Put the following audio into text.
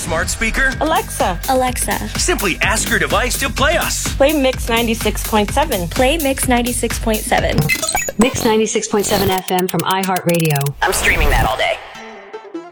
smart speaker? Alexa. Alexa. Simply ask your device to play us. Play Mix 96.7. Play Mix 96.7. Mix 96.7 FM from iHeartRadio. I'm streaming that all day.